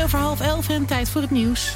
11:10 en tijd voor het nieuws.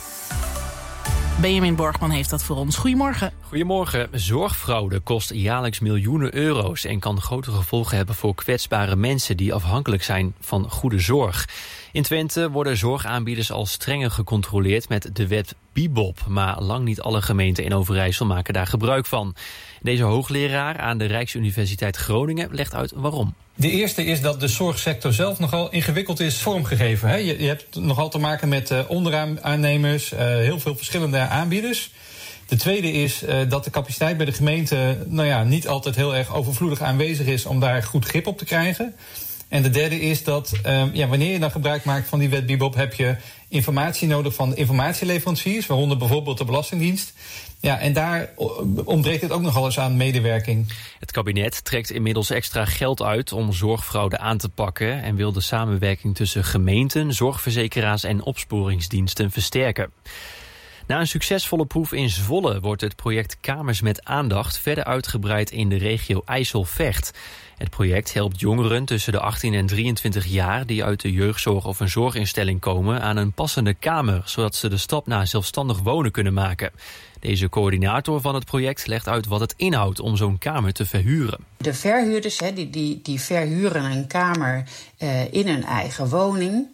Benjamin Borgman heeft dat voor ons. Goedemorgen. Goedemorgen. Zorgfraude kost jaarlijks miljoenen euro's en kan grote gevolgen hebben voor kwetsbare mensen die afhankelijk zijn van goede zorg. In Twente worden zorgaanbieders al strenger gecontroleerd met de wet Bibop, maar lang niet alle gemeenten in Overijssel maken daar gebruik van. Deze hoogleraar aan de Rijksuniversiteit Groningen legt uit waarom. De eerste is dat de zorgsector zelf nogal ingewikkeld is vormgegeven. Hè? Je hebt nogal te maken met onderaannemers, heel veel verschillende aanbieders. De tweede is dat de capaciteit bij de gemeente niet altijd heel erg overvloedig aanwezig is om daar goed grip op te krijgen. En de derde is dat wanneer je dan gebruik maakt van die wet Bibop, heb je informatie nodig van informatieleveranciers, waaronder bijvoorbeeld de Belastingdienst. Ja, en daar ontbreekt het ook nogal eens aan medewerking. Het kabinet trekt inmiddels extra geld uit om zorgfraude aan te pakken en wil de samenwerking tussen gemeenten, zorgverzekeraars en opsporingsdiensten versterken. Na een succesvolle proef in Zwolle wordt het project Kamers met Aandacht verder uitgebreid in de regio IJsselvecht. Het project helpt jongeren tussen de 18 en 23 jaar die uit de jeugdzorg of een zorginstelling komen aan een passende kamer, zodat ze de stap naar zelfstandig wonen kunnen maken. Deze coördinator van het project legt uit wat het inhoudt om zo'n kamer te verhuren. De verhuurders die verhuren een kamer in hun eigen woning.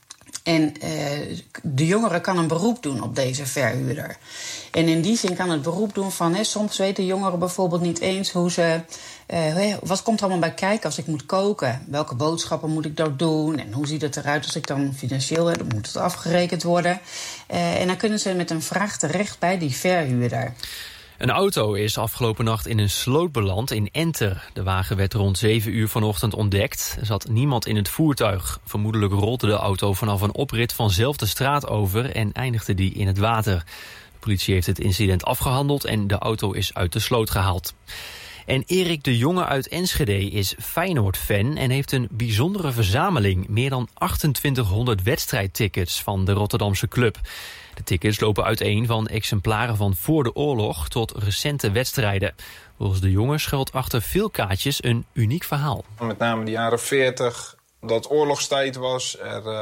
En de jongere kan een beroep doen op deze verhuurder. En in die zin kan het beroep doen van soms weten jongeren bijvoorbeeld niet eens hoe ze wat komt er allemaal bij kijken als ik moet koken? Welke boodschappen moet ik dan doen? En hoe ziet het eruit als ik dan financieel heb? Dan moet het afgerekend worden. En dan kunnen ze met een vraag terecht bij die verhuurder. Een auto is afgelopen nacht in een sloot beland in Enter. De wagen werd rond 7 uur vanochtend ontdekt. Er zat niemand in het voertuig. Vermoedelijk rolde de auto vanaf een oprit vanzelf de straat over en eindigde die in het water. De politie heeft het incident afgehandeld en de auto is uit de sloot gehaald. En Erik de Jonge uit Enschede is Feyenoord-fan en heeft een bijzondere verzameling. Meer dan 2800 wedstrijdtickets van de Rotterdamse club. De tickets lopen uiteen van exemplaren van voor de oorlog tot recente wedstrijden. Volgens de Jonge schuilt achter veel kaartjes een uniek verhaal. Met name de jaren 40, dat oorlogstijd was.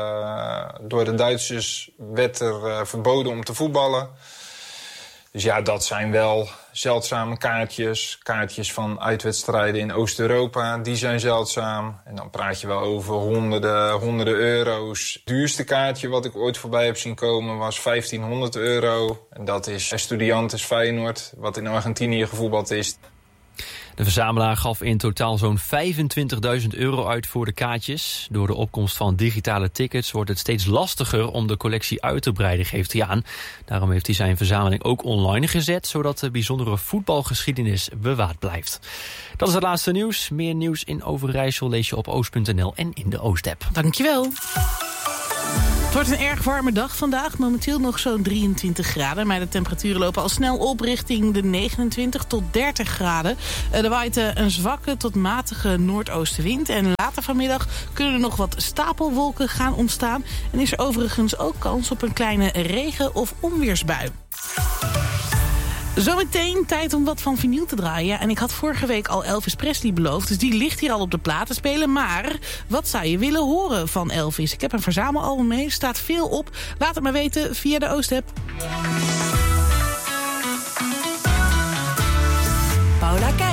Door de Duitsers werd er verboden om te voetballen. Dus ja, dat zijn wel zeldzame kaartjes. Kaartjes van uitwedstrijden in Oost-Europa, die zijn zeldzaam. En dan praat je wel over honderden euro's. Het duurste kaartje wat ik ooit voorbij heb zien komen was €1500. En dat is Estudiantes Feyenoord, wat in Argentinië gevoetbald is. De verzamelaar gaf in totaal zo'n €25.000 uit voor de kaartjes. Door de opkomst van digitale tickets wordt het steeds lastiger om de collectie uit te breiden, geeft hij aan. Daarom heeft hij zijn verzameling ook online gezet, zodat de bijzondere voetbalgeschiedenis bewaard blijft. Dat is het laatste nieuws. Meer nieuws in Overijssel lees je op oost.nl en in de Oost-app. Dankjewel. Het wordt een erg warme dag vandaag. Momenteel nog zo'n 23 graden. Maar de temperaturen lopen al snel op richting de 29 tot 30 graden. Er waait een zwakke tot matige noordoostenwind. En later vanmiddag kunnen er nog wat stapelwolken gaan ontstaan. En is er overigens ook kans op een kleine regen- of onweersbui. Zometeen tijd om wat van vinyl te draaien. En ik had vorige week al Elvis Presley beloofd. Dus die ligt hier al op de platenspeler. Maar wat zou je willen horen van Elvis? Ik heb een verzamelalbum mee. Er staat veel op. Laat het maar weten via de Oost-app. Paula Kijk.